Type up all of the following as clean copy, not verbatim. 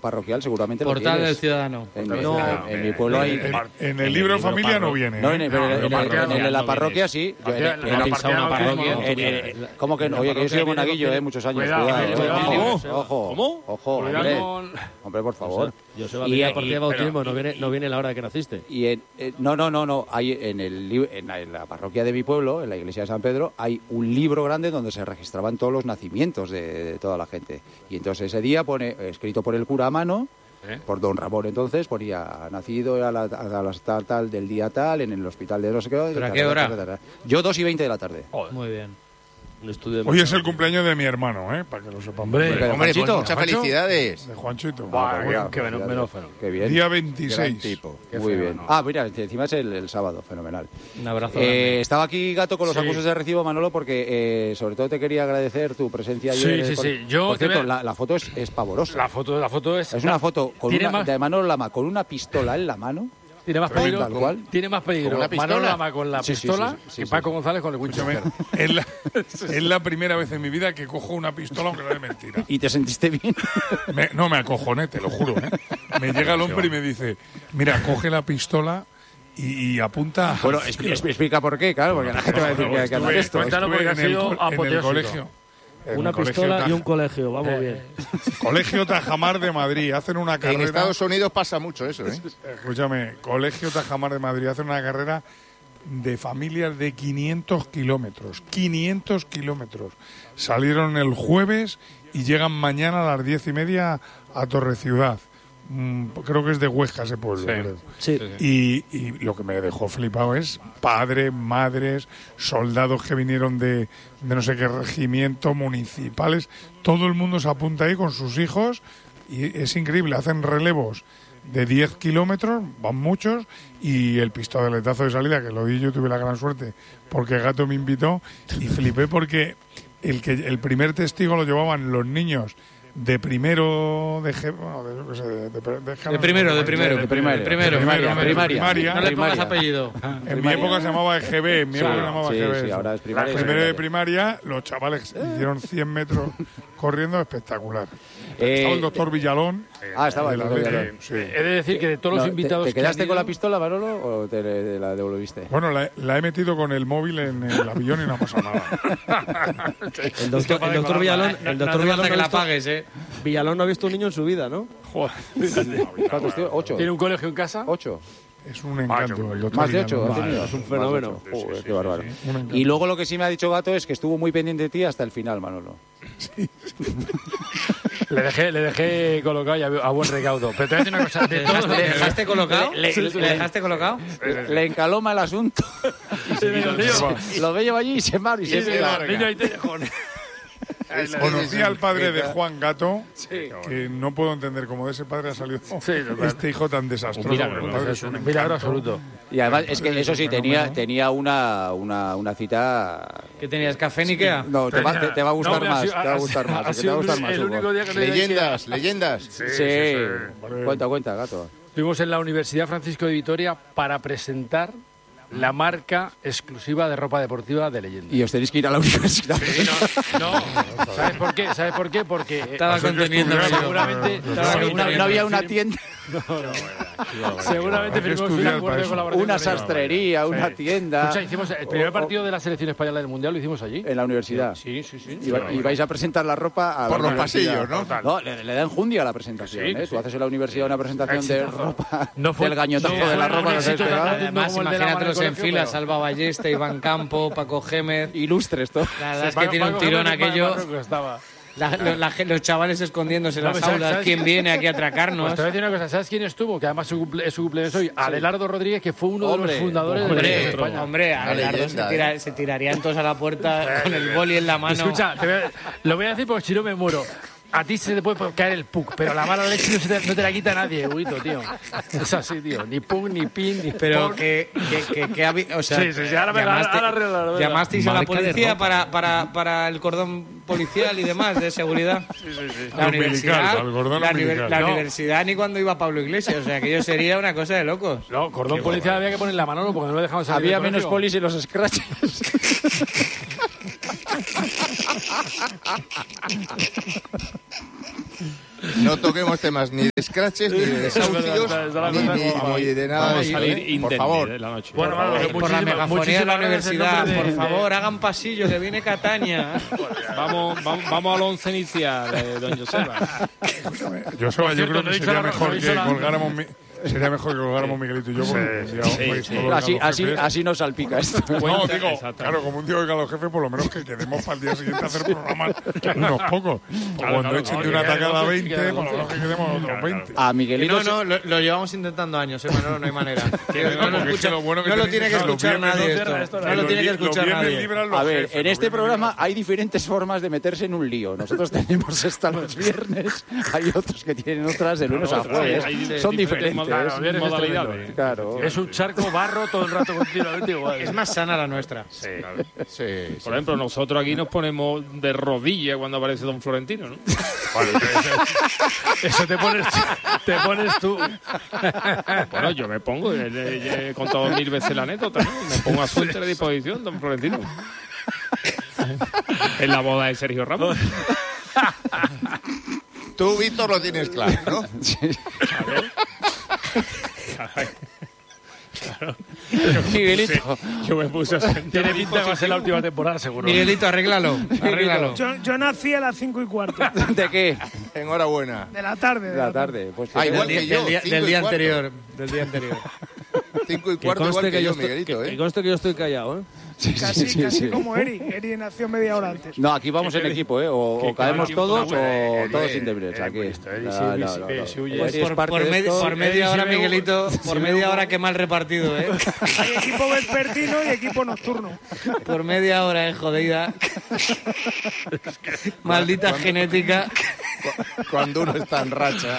parroquial seguramente Portal lo tienes. del Ciudadano. En mi pueblo hay... En el libro de familia no viene. No, en la parroquia sí. ¿Cómo que no? Oye, que yo soy monaguillo, muchos años. Cuidado. Ojo. Hombre, por favor. Yo soy batería a partir de bautismo, no viene la hora de que naciste. Y no. Hay en la parroquia de mi pueblo, en la iglesia de San Pedro, hay un libro grande donde se registraban todos los nacimientos de toda la gente. Y entonces ese día pone, escrito por el cura a mano, por don Ramón entonces, ponía nacido a las tal del día tal, en el hospital de no sé qué. ¿Pero a qué hora? Yo 2:20 de la tarde. Muy bien. Hoy es el cumpleaños de mi hermano, para que lo sepan. Hombre, pues muchas felicidades. De Juanchito. Qué bien. Día 26. Muy bien. Mira, encima es el sábado, fenomenal. Un abrazo. Estaba aquí, Gato, con los acusos de recibo, Manolo, porque sobre todo te quería agradecer tu presencia ayer. Sí. Por cierto, la foto es pavorosa. La foto es... Es una foto de Manolo Lama con una pistola en la mano. Tiene más peligro Manolo Lama con la pistola que Paco González con el Winchester. Es la primera vez en mi vida que cojo una pistola, aunque no es mentira. ¿Y te sentiste bien? Me acojoné, te lo juro. Me llega el hombre y me dice, mira, coge la pistola y apunta... Bueno, explica por qué, claro, porque la gente va a decir que hay que hacer esto. Cuéntalo porque ha sido apoteósico. En el colegio. Una pistola y un colegio, vamos bien. Colegio Tajamar de Madrid, hacen una carrera... En Estados Unidos pasa mucho eso, Escúchame, Colegio Tajamar de Madrid hacen una carrera de familias de 500 kilómetros. 500 kilómetros. Salieron el jueves y llegan mañana a las 10:30 a Torreciudad. Creo que es de Huesca ese pueblo. Sí. Y lo que me dejó flipado es padres, madres, soldados que vinieron de no sé qué regimiento, municipales. Todo el mundo se apunta ahí con sus hijos y es increíble. Hacen relevos de 10 kilómetros, van muchos, y el pistoletazo de salida, que lo di yo, tuve la gran suerte porque Gato me invitó y flipé porque el primer testigo lo llevaban los niños de primero de primaria. No le pongas apellido. En mi época se llamaba EGB, en mi época se llamaba EGB. Sí, ahora es primaria. Primero de primaria, los chavales hicieron 100 metros corriendo, espectacular. Estaba el doctor Villalón. Estaba el doctor Villalón. Sí. He de decir que de todos los invitados ¿Te quedaste con la pistola, Manolo, o te la devolviste? Bueno, la he metido con el móvil en el avión y no ha pasado nada. El doctor Villalón... que la pagues, Villalón no ha visto un niño en su vida, ¿no? Joder. ¿Cuántos, tío? 8. ¿Tiene un colegio en casa? 8. Es un encanto el doctor Más de 8 ha Villalón. tenido. Es un fenómeno. Joder, qué bárbaro. Sí. Y luego lo que sí me ha dicho Gato es que estuvo muy pendiente de ti hasta el final, Manolo. Le dejé colocado y a buen recaudo. Pero te voy a decir una cosa. ¿Le dejaste colocado? ¿Le dejaste colocado? Le encaloma el asunto. Lo ve yo allí y se marcha y se pega. Conocí al padre de Juan Gato, que no puedo entender cómo de ese padre ha salido este hijo tan desastroso. Un milagro absoluto. Y además, es que eso sí, tenía una cita... ¿Qué tenías, café ni qué? No, te va a gustar más. Te va a gustar más. El único día que Leyendas. Sí. Cuenta, Gato. Estuvimos en la Universidad Francisco de Vitoria para presentar la marca exclusiva de ropa deportiva de Leyendas. Y os tenéis que ir a la universidad. Sí, no. ¿Sabes por qué? Porque estaba conteniendo seguramente no había una tienda. Seguramente firmamos un acuerdo de colaboración. Una sastrería, una tienda. Escucha, hicimos el primer partido de la selección española del Mundial, lo hicimos allí. En la universidad. Sí. Y vais a presentar la ropa a por la los pasillos, ¿no? No, le da enjundia a la presentación. Sí. Tú haces en la universidad una presentación de ropa, fue del gañotazo de la ropa que se pegado. Además, imagínatelos en fila, Salva Ballesta, Iván Campo, Paco Gémez. Ilustres, todo. La verdad es que tiene un tirón aquello. Los chavales escondiéndose en las aulas. ¿Quién viene aquí a atracarnos? Pues te voy a decir una cosa. ¿Sabes quién estuvo? Que además es su cumpleaños hoy. Adelardo Rodríguez, que fue uno de los fundadores de España. Hombre, Adelardo se tirarían todos a la puerta con el boli en la mano. Escucha, lo voy a decir porque si no me muero. A ti se te puede caer el puck, pero la mala leche no te la quita nadie, Huguito, tío. Es así, tío. Ni puck, ni pin, ni pero porn. o sea, llamasteis a la policía para el cordón policial y demás de seguridad. Sí. La universidad, la universidad ni cuando iba Pablo Iglesias, o sea, aquello sería una cosa de locos. No, cordón policial había que poner la mano porque no lo dejamos salir. Había menos polis y los scratches. No toquemos temas ni de scratches, ni de desahucios, ni de nada. Vamos a salir por favor. de la noche. Bueno, Por la megafonía de la universidad, de- por favor, hagan pasillo, que viene Cataña. Vamos al once inicial, don Joseba. Joseba, yo creo no que he dicho sería la- mejor no he que dicho la- colgáramos Sería mejor que colgáramos Miguelito y yo. Así nos salpica esto. No, digo, claro, como un tío oiga a los jefes, por lo menos que quedemos para el día siguiente a hacer programas unos pocos. Cuando echen de una tacada 20, por lo menos que quedemos otros 20. A Miguelito. No, lo llevamos intentando años, Manolo, no hay manera. No lo tiene que escuchar nadie esto. No lo tiene que escuchar nadie. A ver, en este programa hay diferentes formas de meterse en un lío. Nosotros tenemos esta los viernes, hay otros que tienen otras de lunes a jueves. Son diferentes. Claro. Es un charco, barro todo el rato continuamente igual. Es más sana la nuestra. Sí. Sí. Por ejemplo, nosotros aquí nos ponemos de rodillas cuando aparece Don Florentino, ¿no? Eso te pones tú. Bueno, yo me pongo, he contado 1000 veces la anécdota, ¿no? Me pongo a su entera disposición, Don Florentino. En la boda de Sergio Ramos. Tú, Víctor, lo tienes claro, ¿no? Miguelito. Yo me puse a sentar. Tiene pinta que va a ser la última temporada, seguro. Miguelito, arréglalo. Yo nací a las 5:15 ¿De qué? Enhorabuena. de la tarde. De la tarde. Pues Igual que yo. Del día anterior. Del día anterior. 5:15 igual que yo, Miguelito, Que conste que yo estoy callado, ¿eh? Casi como Eri. Eri nació media hora antes. No, aquí vamos en equipo, ¿eh? O caemos todos o todos indemnes. Aquí. Por media hora, Miguelito, por media hora qué mal repartido, ¿eh? Hay equipo vespertino y equipo nocturno. Por media hora, jodida. Maldita genética. Cuando uno está en racha.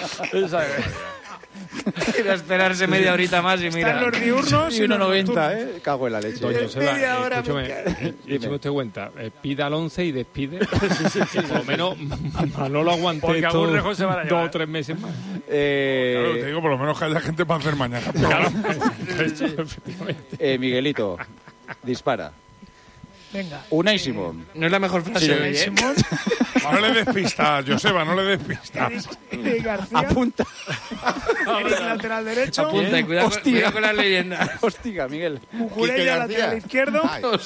Era esperarse media horita más y mira. Están los diurnos Y y los 1,90, nocturnos. ¿eh? Cago en la leche. Doña Joseba, media hora, escúchame, écheme usted cuenta, pida al 11 y despide. Por lo menos no lo aguanté Porque algún rejón se van a 2 llevar. o 3 meses más. Claro, te digo, por lo menos que haya gente para hacer mañana. Eso, efectivamente. Miguelito, dispara. Venga. Unai Simón. No es la mejor frase Sí, de hoy, ¿eh? Simón, No le des pistas, Joseba, no le des pistas. Eric García, Apunta. Eric lateral derecho, Apunta y cuidado con las leyendas. Hostia, Miguel. Cucurella Quique lateral García. izquierdo,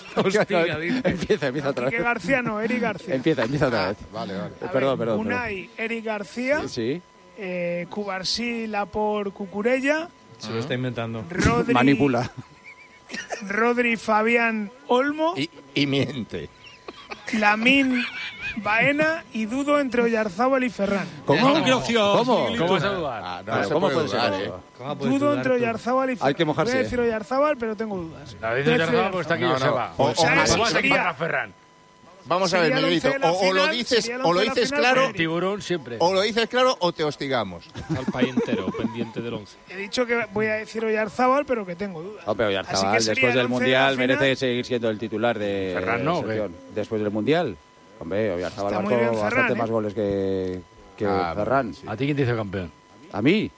Empieza otra vez. Quique García no, Eric García. Empieza otra vez. Vale, vale. A ver, Perdón. Unai, Eric García, Sí. Cubarsí, Lapor, Cucurella, Se lo está inventando. Rodri, Manipula. Rodri, Fabián, Olmo, Y miente. Lamín, Baena y Dudo entre Oyarzábal y Ferran. ¿Cómo? ¿Cómo vas a dudar? No se ¿Cómo puede puede ser dudar, eso? Dudo entre Oyarzábal y Ferran. Hay que mojarse. Voy a decir Oyarzábal, pero tengo dudas. La vez de Oyarzábal porque está aquí No, no. Joseba. O sea, más. eso Vas a sería- equipar a Ferran. Vamos a ver, Sería el Miguelito. once de la O lo final, dices, sería el o lo once de la dices final claro, con Eric. Tiburón siempre. o lo dices claro o te hostigamos. Al país entero, pendiente del 11. He dicho que voy a decir Oyarzábal, pero que tengo dudas. Pero Así Oyarzabal, que sería después el del once Mundial, de la final. merece seguir siendo el titular de Ferran, ¿no? sección. Después del Mundial. Hombre, Oyarzabal Está muy marcó bien Ferran, bastante ¿eh? más goles que Ferran. ¿A ti quién te hizo campeón? ¿A mí?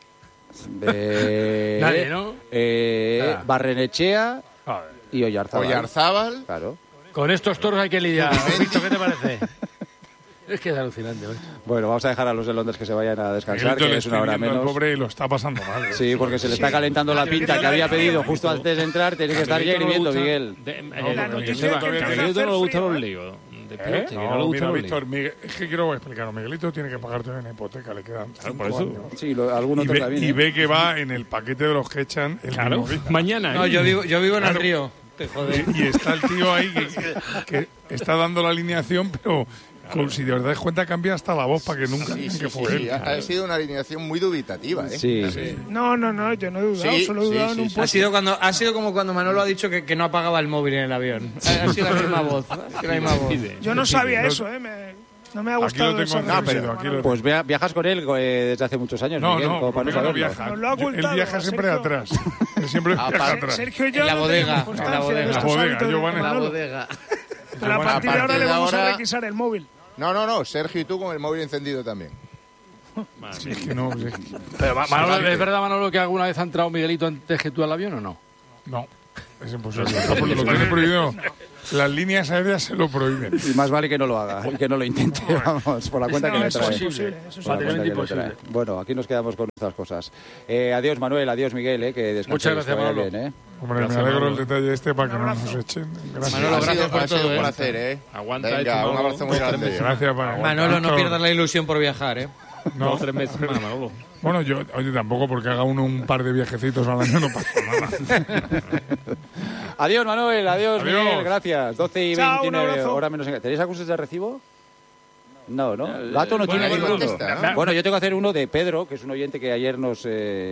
Nadie, ¿no? Nada. Barrenechea Joder. y Oyarzabal. Oyarzábal. Claro. Con estos toros hay que lidiar. Víctor, ¿qué te parece? Es que es alucinante, ¿eh? Bueno, vamos a dejar a los de Londres que se vayan a descansar, Miguelito que le es una estoy hora viendo al menos. pobre y lo está pasando mal. Sí, porque se le está calentando la pinta que había pedido justo antes de entrar. Tiene que estar ya hirviendo, Miguel. La noticia es que A empieza a Miguelito hacer no le gustan frío, los ¿eh? líos. De pelote, que no le No, gustan mira, los Víctor, líos. es que quiero explicarlo. Miguelito tiene que pagarte una hipoteca, le quedan 5 por eso. años. Sí, algún Y otro también. y ve que va en el paquete de los que echan el Claro, mismo día. mañana. No, yo vivo en el Claro. río. Te jode. Y está el tío ahí que está dando la alineación, pero si de verdad es cuenta cambia hasta la voz para que nunca digan que fue él. Ha sido una alineación muy dubitativa, ¿eh? Sí. No, yo no he dudado, Sí, solo he dudado sí, en un sí, puesto. Ha sido como cuando Manolo ha dicho que no apagaba el móvil en el avión. Ha sido la misma voz. Ha sido la misma voz. Yo no sabía eso, no me ha Aquí gustado lo tengo esa en reflexión, pero aquí Manolo. lo Pues viajas con él desde hace muchos años, No, Miguel, no, como para no conmigo no saberlo. viaja. Nos lo ha Él ocultado, viaja siempre Sergio. atrás. Él siempre viaja atrás. Sergio y yo En la no bodega, tenemos constancia en la bodega. de estos La bodega, hábitos de yo van en- Manolo. bodega. Pero a partir de ahora le de vamos a ahora- requisar el móvil. No, Sergio y tú con el móvil encendido también. Sí, es que no, es que- Pero, Manolo, ¿es verdad, Manolo, que alguna vez ha entrado Miguelito antes que tú al avión o no? no, es imposible. Lo tiene prohibido. Las líneas aéreas se lo prohíben. Y más vale que no lo haga, y que no lo intente, vamos, por la cuenta que le trae. Eso es materialmente imposible. Bueno, aquí nos quedamos con nuestras cosas. Adiós, Manuel, adiós, Miguel, que descanséis. Muchas gracias, Manolo. Bien, Hombre, me alegro el detalle para que no nos echen. Gracias. Manolo, gracias por todo. Un placer, Aguanta. Venga, un abrazo muy grande. Gracias, Manolo, no pierdas la ilusión por viajar, No, 3 meses más, Manolo. Bueno, oye, tampoco porque haga uno un par de viajecitos al año no pasa nada. Adiós, Manuel, adiós, Miguel, gracias. 12:29, Chao, un abrazo. hora menos. ¿Tenéis acuses de recibo? No, ¿no? Gato no tiene bueno, ninguno. contesta. Bueno, yo tengo que hacer uno de Pedro, que es un oyente que ayer nos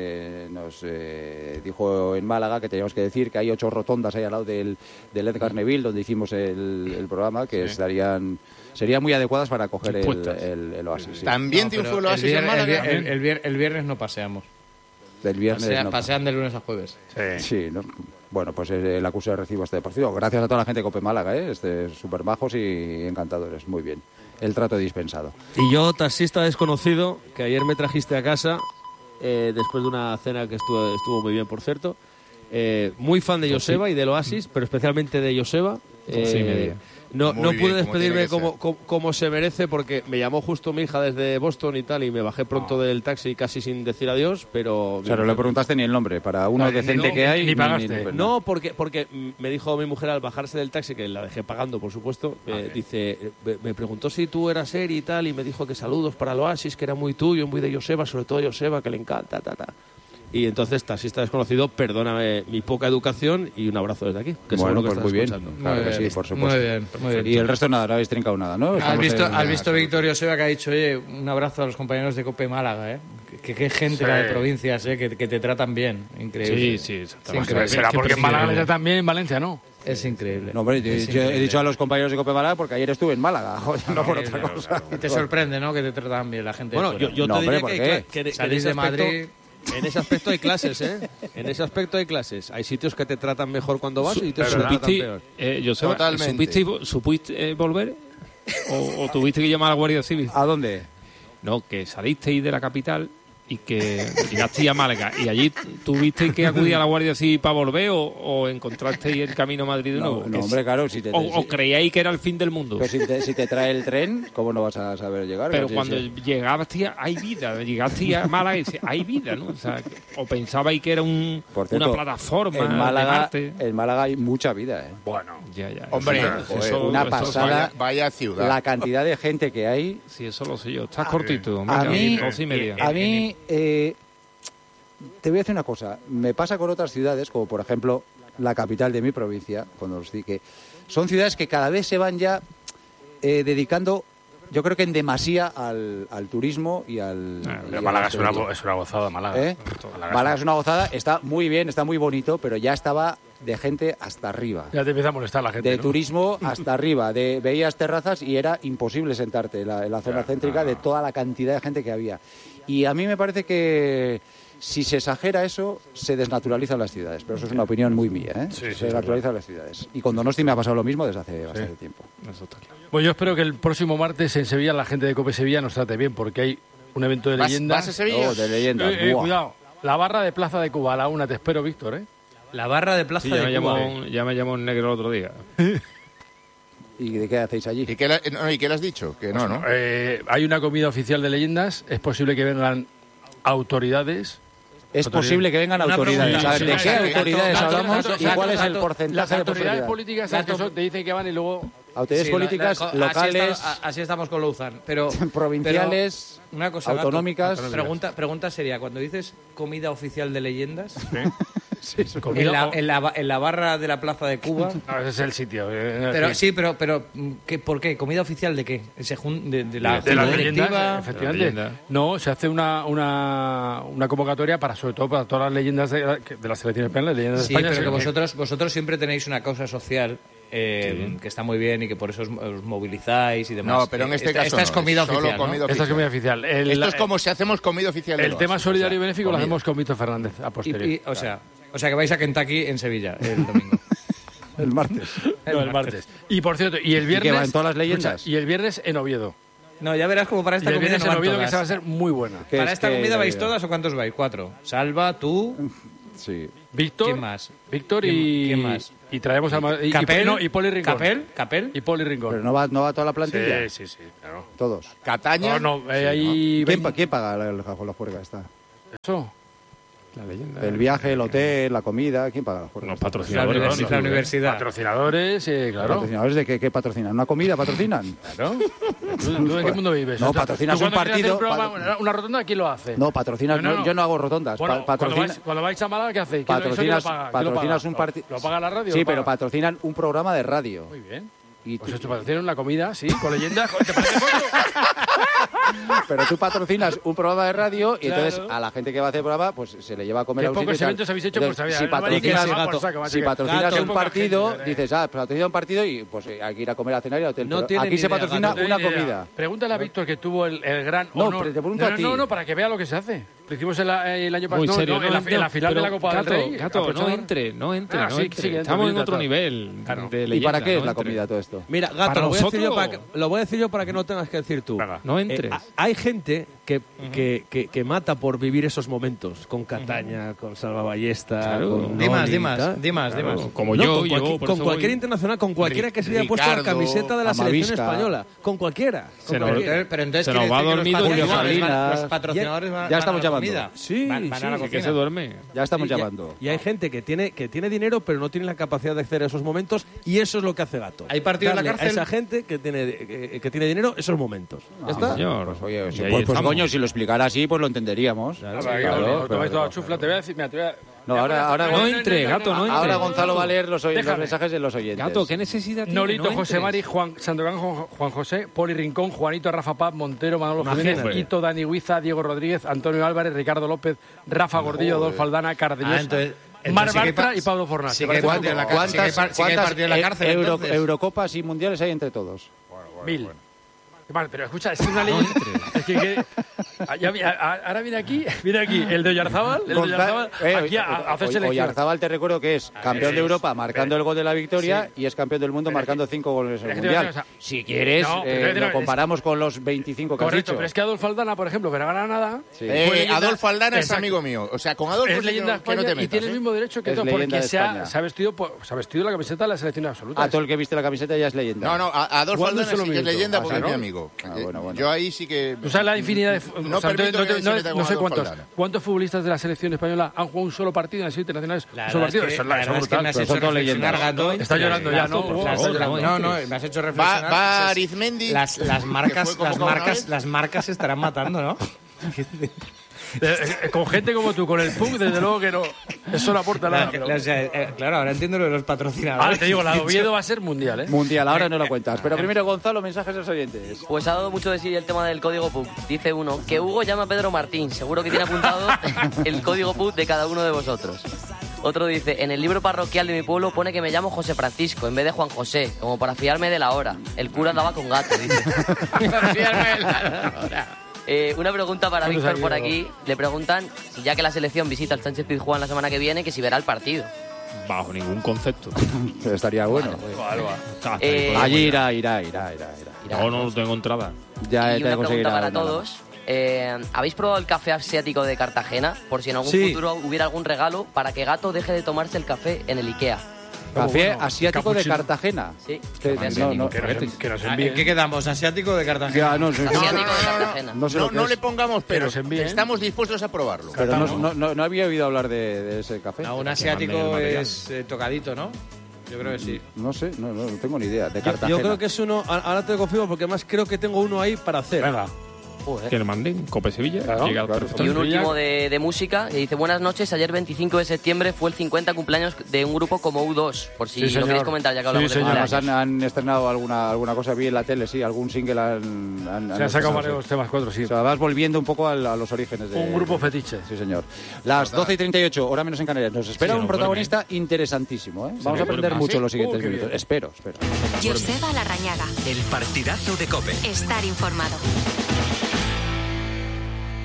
dijo en Málaga que teníamos que decir que hay 8 rotondas ahí al lado del Edgar Neville, donde hicimos el programa, que serían muy adecuadas para coger el Oasis. Sí. También triunfó el Oasis en Málaga. El viernes no paseamos. Del viernes no. Pasean de lunes a jueves. Sí, ¿no? Bueno, pues el acuse de recibo por cierto. Gracias a toda la gente de Cope Málaga, súper majos y encantadores. Muy bien. El trato dispensado. Y yo, taxista desconocido, que ayer me trajiste a casa, después de una cena que estuvo muy bien, por cierto. Muy fan de Joseba y del Oasis, pero especialmente de Joseba. No pude despedirme como se merece porque me llamó justo mi hija desde Boston y tal y me bajé pronto del taxi casi sin decir adiós, pero... O sea, no le preguntaste ni el nombre, para uno decente que hay... Ni pagaste. No, porque me dijo mi mujer al bajarse del taxi, que la dejé pagando, por supuesto, dice, me preguntó si tú eras él y tal y me dijo que saludos para el Oasis, que era muy tuyo, muy de Joseba, sobre todo Joseba, que le encanta, Y entonces, taxista desconocido, perdóname mi poca educación y un abrazo desde aquí. Que bueno, que pues muy bien. Escuchando. Claro que sí, por supuesto. Muy bien. Y el resto nada, no habéis trincado nada, ¿no? ¿Has visto Víctor Joseba que ha dicho, oye, un abrazo a los compañeros de Cope Málaga, qué gente la de provincias, que te tratan bien. Increíble. Sí, exactamente. Pues será porque en Málaga les tratan bien, en Valencia no. Es increíble. No, hombre, he dicho a los compañeros de Cope Málaga porque ayer estuve en Málaga, no por otra cosa. Y te sorprende, ¿no?, que te tratan bien la gente. Bueno, yo no, te diría hombre, que salís de Madrid... En ese aspecto hay clases, En ese aspecto hay clases. Hay sitios que te tratan mejor cuando vas y sitios que te tratan peor. Joseba, ¿supiste volver? ¿O tuviste que llamar a la Guardia Civil? ¿A dónde? No, que salisteis de la capital y que llegasteis a Málaga y allí tuvisteis que acudir a la Guardia Civil para volver o encontrasteis el camino a Madrid de nuevo. No, hombre, claro. O creíais que era el fin del mundo. Pero si te trae el tren, ¿cómo no vas a saber llegar? Pero cuando llegasteis hay vida, llegasteis a Málaga y hay vida, ¿no? O pensabais que era una plataforma en Málaga, de Marte. En Málaga hay mucha vida, Bueno, ya. Hombre, una pasada. Vaya ciudad. La cantidad de gente que hay. Sí, eso lo sé yo. Estás cortito. A mí, 12:30. A mí te voy a decir una cosa. Me pasa con otras ciudades, como por ejemplo la capital de mi provincia, cuando os dije, son ciudades que cada vez se van ya dedicando, yo creo que en demasía al turismo y al... Málaga es una gozada, Málaga. Málaga es una gozada, está muy bien, está muy bonito, pero ya estaba de gente hasta arriba. Ya te empieza a molestar la gente, de ¿no? turismo hasta arriba. Veías terrazas y era imposible sentarte en la zona céntrica de toda la cantidad de gente que había. Y a mí me parece que si se exagera eso, se desnaturalizan las ciudades. Pero eso es una opinión muy mía, se desnaturalizan las ciudades. Y con Donosti me ha pasado lo mismo desde hace bastante tiempo. Eso está claro. Bueno, yo espero que el próximo martes en Sevilla la gente de Cope Sevilla nos trate bien, porque hay un evento de leyendas. ¿Vas a Sevilla? De leyendas. Cuidado, la barra de Plaza de Cuba a la 1, te espero, Víctor, La barra de Plaza de Cuba. Ya me llamó un negro el otro día. ¿Y de qué hacéis allí? ¿Y qué le has dicho? Que no, ¿no? Hay una comida oficial de leyendas, es posible que vengan autoridades. Es posible que vengan autoridades. Pregunta, ¿De qué autoridades hablamos y cuál es el porcentaje Las de autoridades posibilidad? políticas te dicen que van y luego... Autoridades políticas locales, así estamos con Louzán. Pero provinciales, pero una cosa, autonómicas. Pregunta seria. Cuando dices comida oficial de leyendas, en la barra de la Plaza de Cuba... No, ese es el sitio. Pero ¿por qué? ¿Comida oficial de qué? ¿De la leyendas? Efectivamente. No, se hace una convocatoria sobre todo para todas las leyendas de la selección española, leyendas de España. Sí, pero que vosotros siempre tenéis una causa social que está muy bien y que por eso os movilizáis y demás. No, pero en este caso esta es comida oficial, ¿no? Esta es comida oficial. Esto es como si hacemos comida oficial. El tema solidario y benéfico lo hacemos con Víctor Fernández a posteriori. O sea que vais a Kentucky en Sevilla el domingo. El martes. El martes. Y por cierto, y el viernes... ¿Y que van todas las leyendas? Y el viernes en Oviedo. No, ya verás como para esta comida no en van Oviedo todas. que se va a ser muy buena. ¿Para esta comida vais todas o cuántos vais? 4. Salva, tú... Sí. Víctor. ¿Quién más? Víctor ¿Quién más? Y traemos a... Capel. Y Poli Rincón. ¿Capel? Y Poli Rincón. Pero no va toda la plantilla. Sí, claro. Todos. Cataña. Ahí... ¿Quién paga el Cajón La Juerga esta? Eso. La leyenda. El viaje, el hotel, la comida, ¿quién paga la Juerga? Los patrocinadores. La universidad. Patrocinadores, claro. ¿Patrocinadores de qué patrocinan? ¿Una comida patrocinan? Claro. ¿Tú en qué mundo vives? No, patrocinas un partido. Una rotonda, ¿quién lo hace? No, patrocinas. No. Yo no hago rotondas. Bueno, cuando vais a Málaga, ¿qué hacéis? Patrocinas un partido. ¿Lo paga la radio? Sí, pero patrocinan un programa de radio. Muy bien. Y pues esto patrocinan la comida, sí, con leyendas. ¿Te parece poco? Pero tú patrocinas un programa de radio y entonces a la gente que va a hacer el programa pues se le lleva a comer a un sitio. ¿Qué pocos eventos habéis hecho? Pues si patrocinas un partido, dices, patrocina un partido y pues hay que ir a comer, a cenar y al hotel. Aquí se patrocina una comida. Pregúntale a Víctor, que tuvo el gran honor. No, te pregunto a ti. No, para que vea lo que se hace. Lo hicimos el año pasado, en la final de la Copa del Rey. Gato, no entre. Estamos en otro nivel de leyenda. ¿Y para qué es la comida todo esto? Mira, Gato, lo voy a decir yo para que no tengas que decir tú. No entres. Hay gente que mata por vivir esos momentos con Cataña, con Salva Ballesta, con Dimas. Como con cualquier internacional, con cualquiera que se haya puesto la camiseta de la selección española, con cualquiera. Pero entonces se nos va dormido los patrocinadores van ya estamos llamando. Sí, van a la que se duerme. Ya estamos llamando. Y hay gente que tiene dinero, pero no tiene la capacidad de acceder a esos momentos, y eso es lo que hace Gato. Hay partido en la cárcel. A esa gente que tiene dinero, esos momentos. ¿Ya está? Señor. Pues oye, pues coño, si lo explicara así, pues lo entenderíamos. Claro. Tomáis toda chufla, te voy a decir, no, ahora no entre, Gato, no entre. Ahora Gonzalo va a leer los mensajes de los oyentes. Gato, ¿qué necesidad tiene? Nolito, José Mari, Juan Sandrogán, Juan José, Poli Rincón, Juanito, Rafa Paz, Montero, Manolo Jiménez, Quito, Dani Huiza, Diego Rodríguez, Antonio Álvarez, Ricardo López, Rafa Gordillo, Adolfo Aldana, Cardeñosa, Mar Bartra y Pablo Fornás. ¿Cuántas Eurocopas y Mundiales hay entre todos? 1000. Vale, pero escucha, es una leyenda. Es que ahora viene aquí el de Oyarzábal. Aquí a hacer selección. Oyarzábal, te recuerdo que es campeón de Europa marcando el gol de la victoria y es campeón del mundo marcando 5 goles en el Mundial. Si quieres, lo comparamos con los 25 que has dicho. Pero es que Adolfo Aldana, por ejemplo, que no gana nada. Adolfo Aldana es amigo mío. O sea, con Adolfo es leyenda de España y tiene el mismo derecho que todo, porque se ha vestido la camiseta de la selección absoluta. Todo el que viste la camiseta ya es leyenda. No, Adolfo Aldana sí que es leyenda porque es mi amigo. Bueno. Yo ahí sí que... Tú sabes la infinidad de... No sé cuántos futbolistas de la selección española han jugado un solo partido en las internacionales. Un solo partido. Eso es brutal. Está llorando ya, ¿no? No, me has hecho reflexionar. Va Arizmendi. Las marcas estarán matando, ¿no? Con gente como tú, con el punk, desde luego que no. Eso no aporta nada. Claro, ahora entiendo lo de los patrocinadores. Ahora te digo, la Oviedo va a ser mundial, ¿eh? Mundial, ahora no lo cuentas. Pero primero, Gonzalo, mensajes de los oyentes. Pues ha dado mucho de sí el tema del código PUC. Dice uno, que Hugo llama a Pedro Martín. Seguro que tiene apuntado el código PUC de cada uno de vosotros. Otro dice, en el libro parroquial de mi pueblo pone que me llamo José Francisco en vez de Juan José, como para fiarme de la hora. El cura andaba con gato, dice. Para fiarme de la hora. Una pregunta para Víctor por aquí. Le preguntan si ya que la selección visita el Sánchez Pizjuán la semana que viene, que si verá el partido. Bajo ningún concepto. Estaría bueno. Allí irá. No tengo entrada. Y una pregunta para todos. ¿Habéis probado el café asiático de Cartagena? Por si en algún futuro hubiera algún regalo para que Gato deje de tomarse el café en el Ikea. Café asiático de Cartagena. Sí. Que nos envíen. ¿Qué quedamos? ¿Asiático de Cartagena? Asiático de Cartagena. No le pongamos pero. Estamos dispuestos a probarlo. Pero no había oído hablar de ese café. Un asiático es tocadito, ¿no? Yo creo que sí. No sé, no tengo ni idea. De Cartagena. Yo creo que es uno. Ahora te confirmo porque además creo que tengo uno ahí para hacer. Venga. Que le manden Cope Sevilla. Claro. Y un último de música que dice: buenas noches, ayer 25 de septiembre fue el 50 cumpleaños de un grupo como U2, por si lo queréis comentar ya que hablamos de además han estrenado alguna cosa, vi en la tele, sí, algún single se han sacado varios temas, 4, sí. O sea, vas volviendo un poco a los orígenes de... Un grupo fetiche. Sí, señor. Las 12:38, hora menos en Canarias. Nos espera un protagonista interesantísimo, ¿eh? Vamos a aprender mucho los siguientes minutos. Espero. Joseba Larrañaga. El partidazo de COPE. Estar informado.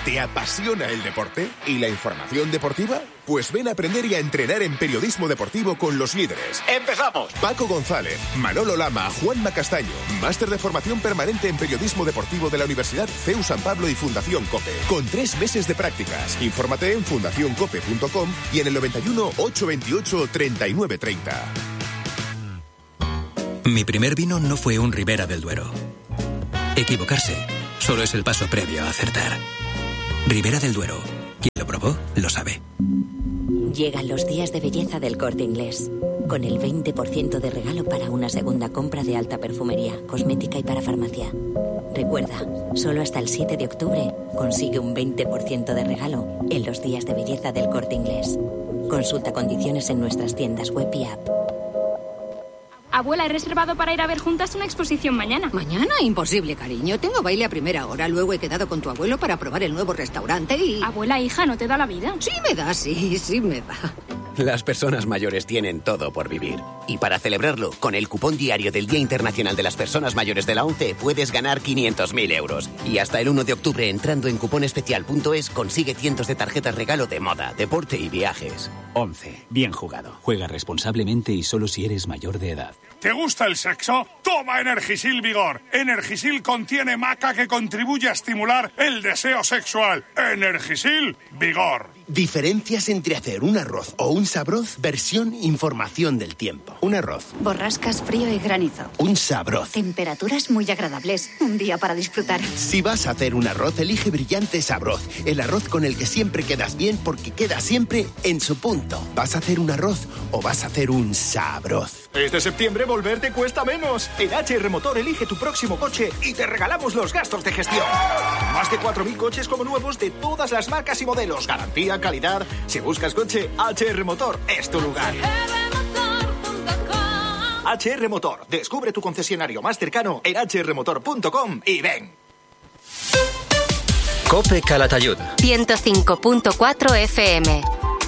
¿Te apasiona el deporte y la información deportiva? Pues ven a aprender y a entrenar en periodismo deportivo con los líderes. ¡Empezamos! Paco González, Manolo Lama, Juanma Castaño. Máster de formación permanente en periodismo deportivo de la Universidad CEU San Pablo y Fundación COPE. Con 3 meses de prácticas. Infórmate en fundacioncope.com y en el 91 828 3930. Mi primer vino no fue un Ribera del Duero. Equivocarse solo es el paso previo a acertar. Ribera del Duero. Quien lo probó, lo sabe. Llegan los días de belleza del Corte Inglés. Con el 20% de regalo para una segunda compra de alta perfumería, cosmética y para farmacia. Recuerda, solo hasta el 7 de octubre consigue un 20% de regalo en los días de belleza del Corte Inglés. Consulta condiciones en nuestras tiendas web y app. Abuela, he reservado para ir a ver juntas una exposición mañana. ¿Mañana? Imposible, cariño. Tengo baile a primera hora. Luego he quedado con tu abuelo para probar el nuevo restaurante y... Abuela, hija, ¿no te da la vida? Sí me da, sí me da. Las personas mayores tienen todo por vivir. Y para celebrarlo, con el cupón diario del Día Internacional de las Personas Mayores de la ONCE puedes ganar 500.000 euros. Y hasta el 1 de octubre, entrando en cuponespecial.es, consigue cientos de tarjetas regalo de moda, deporte y viajes. ONCE. Bien jugado. Juega responsablemente y solo si eres mayor de edad. ¿Te gusta el sexo? Toma Energisil Vigor. Energisil contiene maca que contribuye a estimular el deseo sexual. Energisil Vigor. Diferencias entre hacer un arroz o un sabroz, versión información del tiempo. Un arroz. Borrascas, frío y granizo. Un sabroz. Temperaturas muy agradables. Un día para disfrutar. Si vas a hacer un arroz, elige Brillante Sabroz. El arroz con el que siempre quedas bien porque queda siempre en su punto. ¿Vas a hacer un arroz o vas a hacer un sabroz? Este septiembre volver te cuesta menos. En HR Motor elige tu próximo coche y te regalamos los gastos de gestión. Más de 4.000 coches como nuevos de todas las marcas y modelos. Garantía, calidad. Si buscas coche, HR Motor es tu lugar. HR Motor. Descubre tu concesionario más cercano en hrmotor.com y ven. COPE Calatayud. 105.4 FM.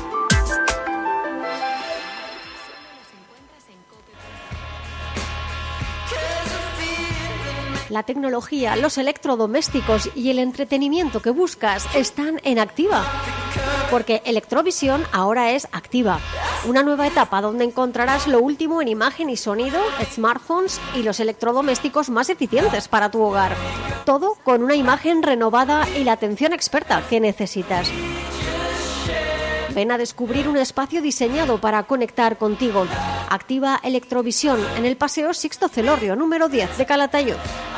La tecnología, los electrodomésticos y el entretenimiento que buscas están en Activa. Porque Electrovisión ahora es Activa. Una nueva etapa donde encontrarás lo último en imagen y sonido, smartphones y los electrodomésticos más eficientes para tu hogar. Todo con una imagen renovada y la atención experta que necesitas. Ven a descubrir un espacio diseñado para conectar contigo. Activa Electrovisión en el Paseo Sixto Celorrio, número 10 de Calatayud.